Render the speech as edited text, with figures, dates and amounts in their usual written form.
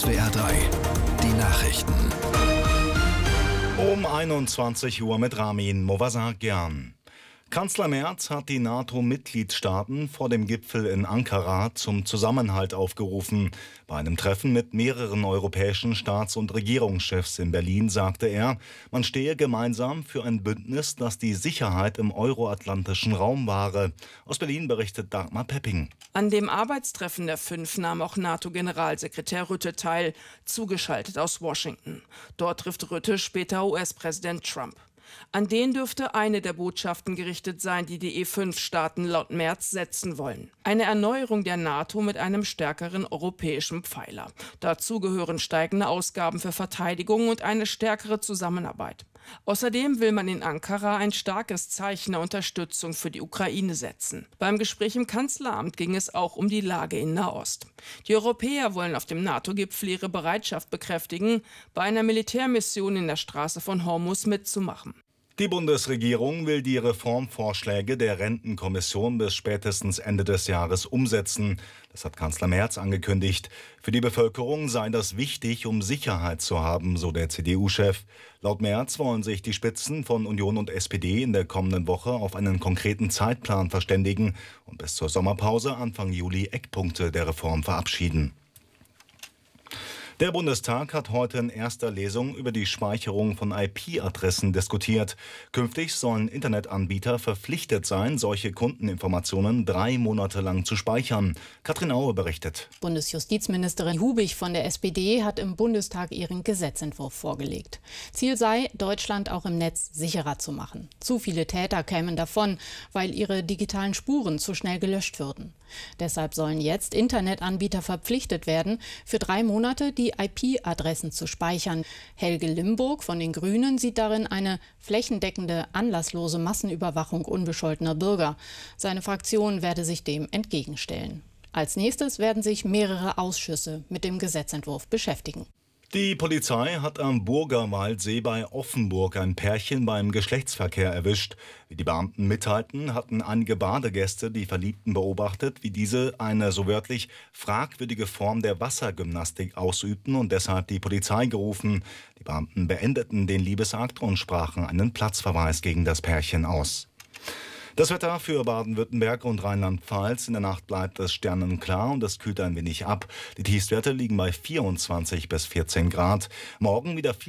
SWR 3, die Nachrichten. Um 21 Uhr mit Ramin Movassar-Gyan. Kanzler Merz hat die NATO-Mitgliedstaaten vor dem Gipfel in Ankara zum Zusammenhalt aufgerufen. Bei einem Treffen mit mehreren europäischen Staats- und Regierungschefs in Berlin sagte er, man stehe gemeinsam für ein Bündnis, das die Sicherheit im euroatlantischen Raum wahre. Aus Berlin berichtet Dagmar Pepping. An dem Arbeitstreffen der 5 nahm auch NATO-Generalsekretär Rutte teil, zugeschaltet aus Washington. Dort trifft Rutte später US-Präsident Trump. An den dürfte eine der Botschaften gerichtet sein, die die E5-Staaten laut Merz setzen wollen. Eine Erneuerung der NATO mit einem stärkeren europäischen Pfeiler. Dazu gehören steigende Ausgaben für Verteidigung und eine stärkere Zusammenarbeit. Außerdem will man in Ankara ein starkes Zeichen der Unterstützung für die Ukraine setzen. Beim Gespräch im Kanzleramt ging es auch um die Lage in Nahost. Die Europäer wollen auf dem NATO-Gipfel ihre Bereitschaft bekräftigen, bei einer Militärmission in der Straße von Hormuz mitzumachen. Die Bundesregierung will die Reformvorschläge der Rentenkommission bis spätestens Ende des Jahres umsetzen. Das hat Kanzler Merz angekündigt. Für die Bevölkerung sei das wichtig, um Sicherheit zu haben, so der CDU-Chef. Laut Merz wollen sich die Spitzen von Union und SPD in der kommenden Woche auf einen konkreten Zeitplan verständigen und bis zur Sommerpause Anfang Juli Eckpunkte der Reform verabschieden. Der Bundestag hat heute in erster Lesung über die Speicherung von IP-Adressen diskutiert. Künftig sollen Internetanbieter verpflichtet sein, solche Kundeninformationen 3 Monate lang zu speichern. Katrin Aue berichtet. Bundesjustizministerin Hubig von der SPD hat im Bundestag ihren Gesetzentwurf vorgelegt. Ziel sei, Deutschland auch im Netz sicherer zu machen. Zu viele Täter kämen davon, weil ihre digitalen Spuren zu schnell gelöscht würden. Deshalb sollen jetzt Internetanbieter verpflichtet werden, für 3 Monate die IP-Adressen zu speichern. Helge Limburg von den Grünen sieht darin eine flächendeckende, anlasslose Massenüberwachung unbescholtener Bürger. Seine Fraktion werde sich dem entgegenstellen. Als nächstes werden sich mehrere Ausschüsse mit dem Gesetzentwurf beschäftigen. Die Polizei hat am Burgerwaldsee bei Offenburg ein Pärchen beim Geschlechtsverkehr erwischt. Wie die Beamten mitteilten, hatten einige Badegäste die Verliebten beobachtet, wie diese eine so wörtlich fragwürdige Form der Wassergymnastik ausübten und deshalb die Polizei gerufen. Die Beamten beendeten den Liebesakt und sprachen einen Platzverweis gegen das Pärchen aus. Das Wetter für Baden-Württemberg und Rheinland-Pfalz. In der Nacht bleibt es sternenklar und es kühlt ein wenig ab. Die Tiefstwerte liegen bei 24 bis 14 Grad. Morgen wieder viel